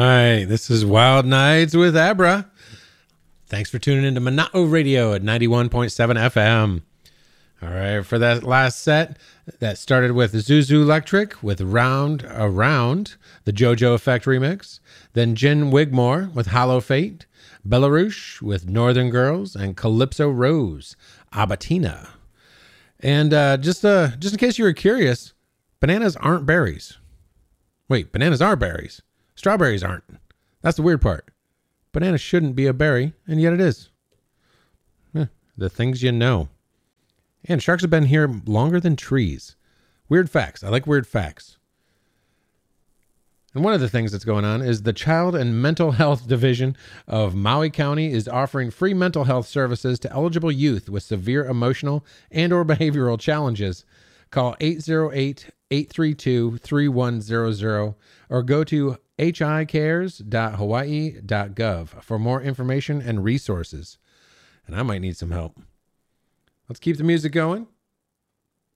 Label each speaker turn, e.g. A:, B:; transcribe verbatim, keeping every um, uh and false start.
A: right, this is Wild Nights with Abra. Thanks for tuning into Monotone Radio at ninety-one point seven F M. All right, for that last set, that started with Zuzu Electric with Round Around, the JoJo Effect remix. Then Jen Wigmore with Hollow Fate, Belarus with Northern Girls, and Calypso Rose, Abatina. And uh, just uh, just in case you were curious, bananas aren't berries. Wait, bananas are berries. Strawberries aren't. That's the weird part. Banana shouldn't be a berry, and yet it is. Eh, the things you know. And sharks have been here longer than trees. Weird facts. I like weird facts. And one of the things that's going on is the Child and Mental Health Division of Maui County is offering free mental health services to eligible youth with severe emotional and or behavioral challenges. Call eight oh eight, eight three two, three one zero zero or go to h i cares dot hawaii dot gov for more information and resources. And I might need some help. Let's keep the music going.